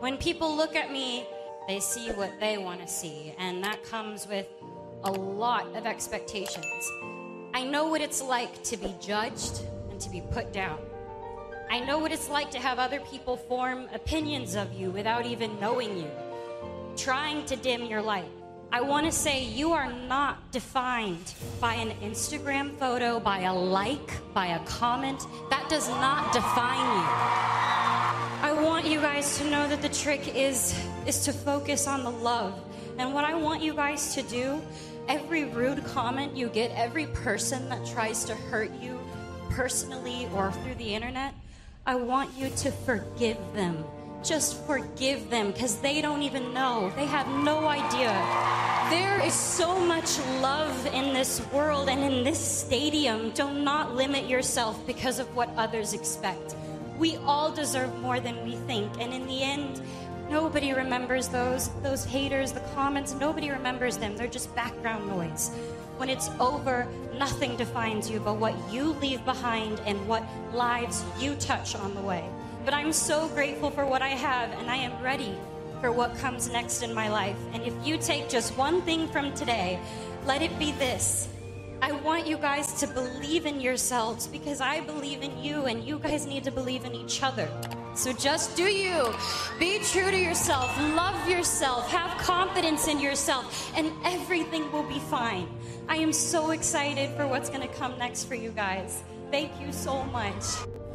When people look at me, they see what they want to see, and that comes with a lot of expectations. I know what it's like to be judged and to be put down. I know what it's like to have other people form opinions of you without even knowing you, trying to dim your light. I want to say you are not defined by an Instagram photo, by a like, by a comment. That does not define you. I want you guys to know that the trick is to focus on the love. And what I want you guys to do, every rude comment you get, every person that tries to hurt you personally or through the internet, I want you to forgive them. Just forgive them, because they don't even know. They have no idea. There is so much love in this world and in this stadium. Do not limit yourself because of what others expect. We all deserve more than we think, and in the end, nobody remembers those haters, the comments. Nobody remembers them. They're just background noise. When it's over, nothing defines you but what you leave behind and what lives you touch on the way. But I'm so grateful for what I have, and I am ready for what comes next in my life. And if you take just one thing from today, let it be this. I want you guys to believe in yourselves, because I believe in you, and you guys need to believe in each other. So just do you. Be true to yourself. Love yourself. Have confidence in yourself, and everything will be fine. I am so excited for what's going to come next for you guys. Thank you so much.